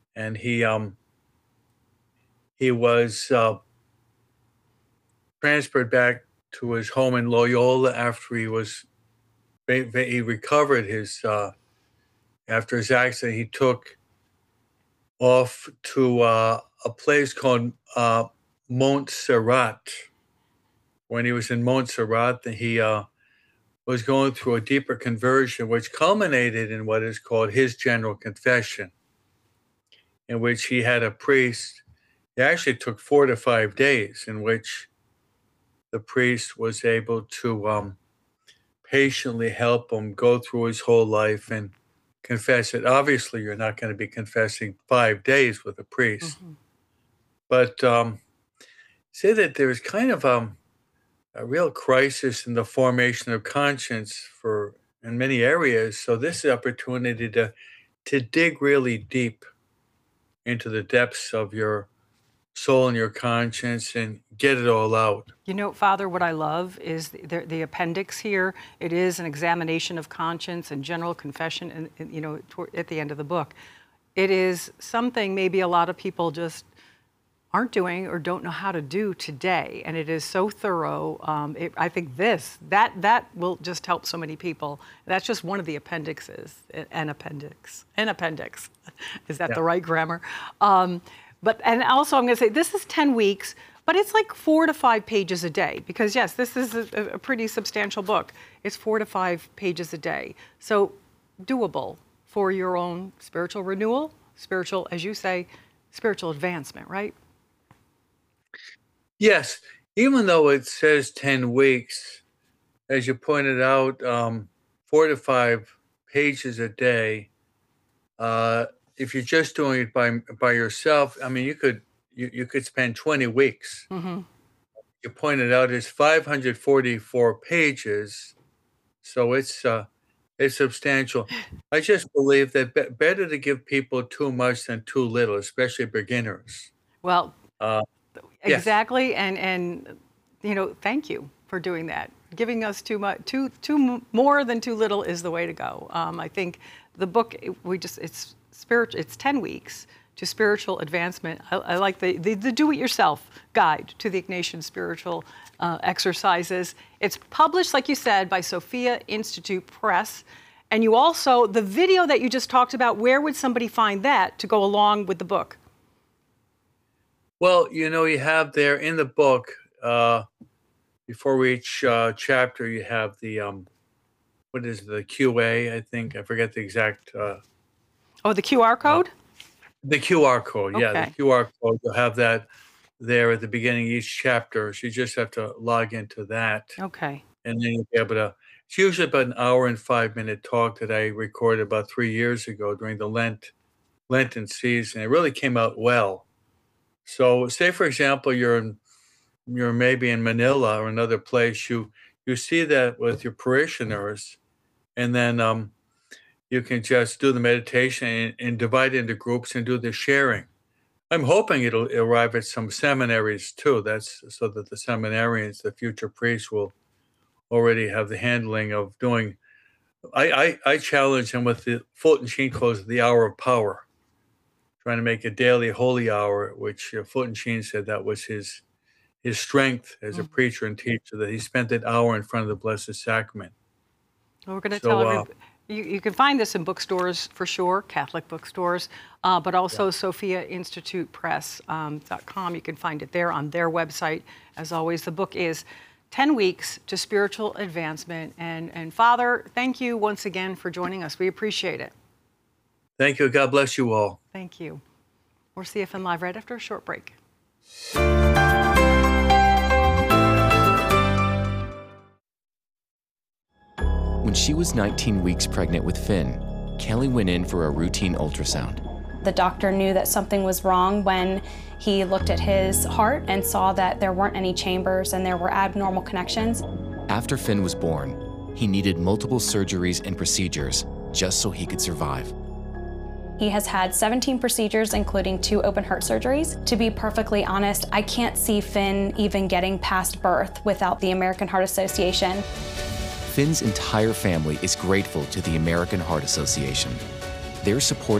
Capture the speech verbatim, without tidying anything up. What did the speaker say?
and he um he was uh, transferred back to his home in Loyola after he was he recovered his uh, after his accident. He took off to uh, a place called uh, Montserrat. When he was in Montserrat, he uh, was going through a deeper conversion, which culminated in what is called his general confession, in which he had a priest. It actually took four to five days, in which the priest was able to um, patiently help him go through his whole life and confess it. Obviously, you're not going to be confessing five days with a priest, mm-hmm. but um, say that there's kind of um, a real crisis in the formation of conscience for in many areas. So this is opportunity to to dig really deep into the depths of your soul and your conscience and get it all out. You know, Father, what I love is the, the, the appendix here. It is an examination of conscience and general confession, and, and you know, toward, at the end of the book. It is something maybe a lot of people just aren't doing or don't know how to do today, and it is so thorough. Um, it, I think this, that, that will just help so many people. That's just one of the appendixes, an appendix, an appendix. Is that yeah. the right grammar? Um, But, and also I'm going to say, this is ten weeks, but it's like four to five pages a day, because yes, this is a, a pretty substantial book. It's four to five pages a day. So doable for your own spiritual renewal, spiritual, as you say, spiritual advancement, right? Yes, even though it says ten weeks, as you pointed out, um, four to five pages a day, uh, if you're just doing it by by yourself, I mean, you could you, you could spend twenty weeks. Mm-hmm. You pointed out it's five hundred forty-four pages, so it's uh, it's substantial. I just believe that be- better to give people too much than too little, especially beginners. Well, uh, exactly, yes. and and you know, thank you for doing that. Giving us too much, too too more than too little is the way to go. Um, I think the book we just it's. Spiritual, it's ten weeks to spiritual advancement. I, I like the, the, the do-it-yourself guide to the Ignatian spiritual uh, exercises. It's published, like you said, by Sophia Institute Press. And you also, the video that you just talked about, where would somebody find that to go along with the book? Well, you know, you have there in the book, uh, before each uh, chapter, you have the, um, what is it, the Q A, I think. I forget the exact... Uh, Oh, the Q R code? Uh, the Q R code, okay. yeah, the Q R code. You'll have that there at the beginning of each chapter. So you just have to log into that. Okay. And then you'll be able to, it's usually about an hour and five minute talk that I recorded about three years ago during the Lent, Lenten season. It really came out well. So say, for example, you're in, you're maybe in Manila or another place, you, you see that with your parishioners, and then, um, you can just do the meditation and, and divide into groups and do the sharing. I'm hoping it'll arrive at some seminaries too. That's so that the seminarians, the future priests, will already have the handling of doing. I, I, I challenge him with the Fulton Sheen calls it the hour of power, trying to make a daily holy hour, which uh, Fulton Sheen said that was his his strength as a mm-hmm. preacher and teacher, that he spent that hour in front of the Blessed Sacrament. Well, we're going to so, tell everybody. Uh, You, you can find this in bookstores for sure, Catholic bookstores, uh, but also yeah. Sophia Institute Press um, dot com. You can find it there on their website. As always, the book is ten weeks to Spiritual Advancement. And, and Father, thank you once again for joining us. We appreciate it. Thank you. God bless you all. Thank you. We're C F N Live right after a short break. When she was nineteen weeks pregnant with Finn, Kelly went in for a routine ultrasound. The doctor knew that something was wrong when he looked at his heart and saw that there weren't any chambers and there were abnormal connections. After Finn was born, he needed multiple surgeries and procedures just so he could survive. He has had seventeen procedures, including two open heart surgeries. To be perfectly honest, I can't see Finn even getting past birth without the American Heart Association. Finn's entire family is grateful to the American Heart Association. Their support